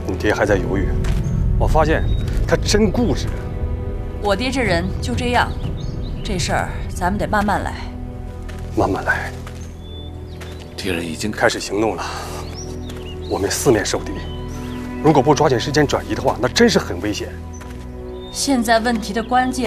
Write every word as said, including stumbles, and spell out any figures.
你爹还在犹豫，我发现他真固执。 我爹这人就这样，这事儿咱们得慢慢来。 慢慢来。 敌人已经开始行动了，我们四面受敌，如果不抓紧时间转移的话，那真是很危险。 现在问题的关键